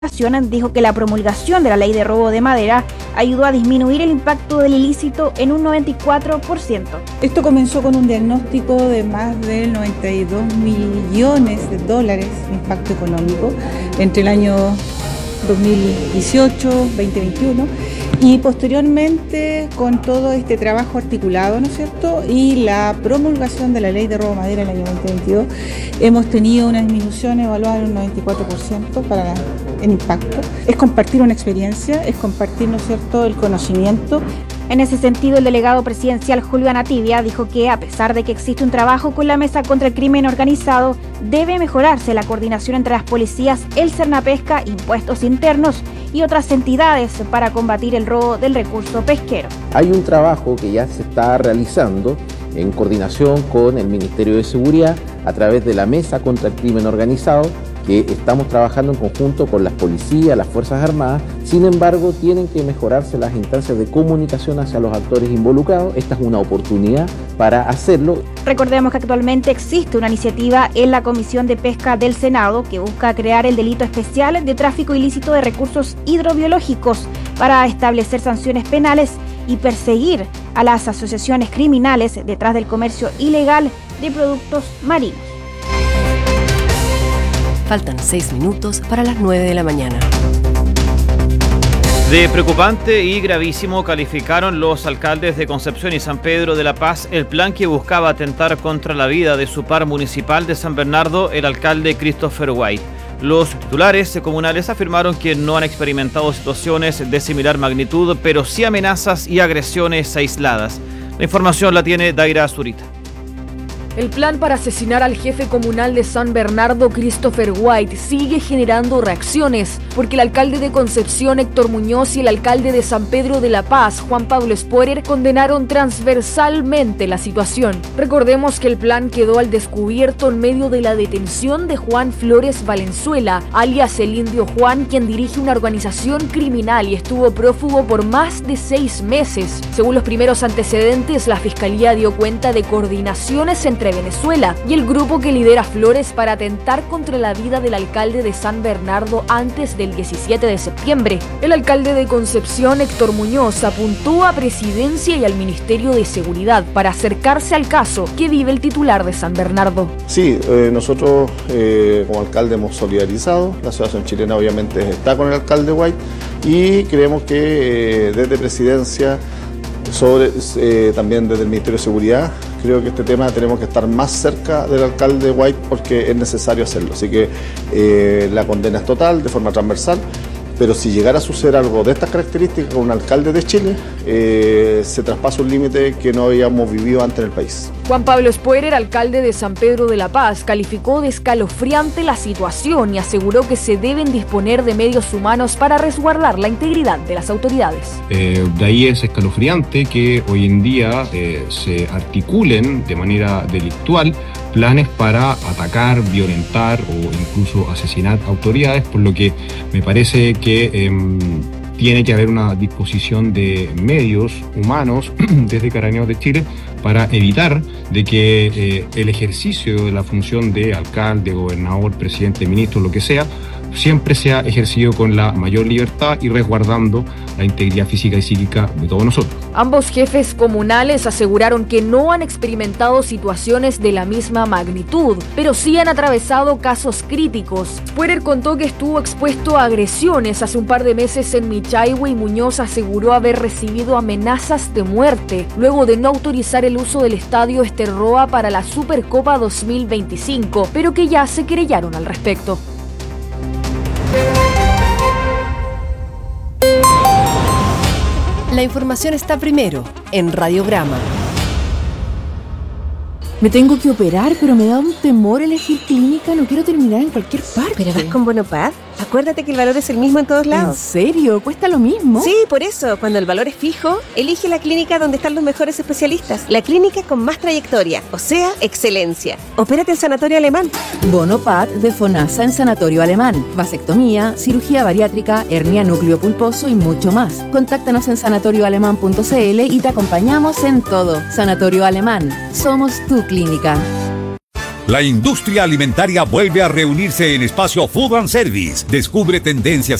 dijo que la promulgación de la ley de robo de madera ayudó a disminuir el impacto del ilícito en un 94%. Esto comenzó con un diagnóstico de más de 92 millones de dólares de impacto económico entre el año 2018-2021 y posteriormente con todo este trabajo articulado, ¿no es cierto? Y la promulgación de la ley de robo de madera en el año 2022 hemos tenido una disminución evaluada en un 94% para el impacto. Es compartir una experiencia, es compartir, ¿no es cierto?, el conocimiento. En ese sentido, el delegado presidencial Julio Anativia dijo que, a pesar de que existe un trabajo con la Mesa contra el Crimen Organizado, debe mejorarse la coordinación entre las policías, el Cernapesca, Impuestos Internos y otras entidades para combatir el robo del recurso pesquero. Hay un trabajo que ya se está realizando en coordinación con el Ministerio de Seguridad a través de la Mesa contra el Crimen Organizado, que estamos trabajando en conjunto con las policías, las Fuerzas Armadas. Sin embargo, tienen que mejorarse las instancias de comunicación hacia los actores involucrados. Esta es una oportunidad para hacerlo. Recordemos que actualmente existe una iniciativa en la Comisión de Pesca del Senado que busca crear el delito especial de tráfico ilícito de recursos hidrobiológicos para establecer sanciones penales y perseguir a las asociaciones criminales detrás del comercio ilegal de productos marinos. Faltan 6 minutos para las 9 de la mañana. De preocupante y gravísimo calificaron los alcaldes de Concepción y San Pedro de la Paz el plan que buscaba atentar contra la vida de su par municipal de San Bernardo, el alcalde Christopher White. Los titulares comunales afirmaron que no han experimentado situaciones de similar magnitud, pero sí amenazas y agresiones aisladas. La información la tiene Daira Zurita. El plan para asesinar al jefe comunal de San Bernardo, Christopher White, sigue generando reacciones, porque el alcalde de Concepción, Héctor Muñoz, y el alcalde de San Pedro de la Paz, Juan Pablo Sporer, condenaron transversalmente la situación. Recordemos que el plan quedó al descubierto en medio de la detención de Juan Flores Valenzuela, alias el Indio Juan, quien dirige una organización criminal y estuvo prófugo por más de 6 meses. Según los primeros antecedentes, la Fiscalía dio cuenta de coordinaciones entre Venezuela y el grupo que lidera Flores para atentar contra la vida del alcalde de San Bernardo antes del 17 de septiembre. El alcalde de Concepción, Héctor Muñoz, apuntó a Presidencia y al Ministerio de Seguridad para acercarse al caso que vive el titular de San Bernardo. Sí, nosotros como alcalde hemos solidarizado, la Asociación Chilena obviamente está con el alcalde White y creemos que desde Presidencia, también desde el Ministerio de Seguridad, creo que este tema tenemos que estar más cerca del alcalde White porque es necesario hacerlo. Así que la condena es total, de forma transversal, pero si llegara a suceder algo de estas características con un alcalde de Chile, se traspasa un límite que no habíamos vivido antes en el país. Juan Pablo Sporer, alcalde de San Pedro de la Paz, calificó de escalofriante la situación y aseguró que se deben disponer de medios humanos para resguardar la integridad de las autoridades. De ahí es escalofriante que hoy en día se articulen de manera delictual planes para atacar, violentar o incluso asesinar autoridades, por lo que me parece que tiene que haber una disposición de medios humanos desde Carabineros de Chile para evitar de que el ejercicio de la función de alcalde, gobernador, presidente, ministro, lo que sea, siempre sea ejercido con la mayor libertad y resguardando la integridad física y psíquica de todos nosotros. Ambos jefes comunales aseguraron que no han experimentado situaciones de la misma magnitud, pero sí han atravesado casos críticos. Sporer contó que estuvo expuesto a agresiones hace un par de meses en Michahue y Muñoz aseguró haber recibido amenazas de muerte luego de no autorizar el uso del estadio Esterroa para la Supercopa 2025, pero que ya se querellaron al respecto. La información está primero en Radiograma. Me tengo que operar, pero me da un temor elegir clínica. No quiero terminar en cualquier parte. ¿Pero vas con Bonopad? Acuérdate que el valor es el mismo en todos lados. ¿En serio? ¿Cuesta lo mismo? Sí, por eso, cuando el valor es fijo, elige la clínica donde están los mejores especialistas. La clínica con más trayectoria, o sea, excelencia. Opérate en Sanatorio Alemán. Bonopad de FONASA en Sanatorio Alemán. Vasectomía, cirugía bariátrica, hernia núcleo pulposo y mucho más. Contáctanos en sanatorioalemán.cl y te acompañamos en todo. Sanatorio Alemán. Somos tu clínica. La industria alimentaria vuelve a reunirse en Espacio Food and Service. Descubre tendencias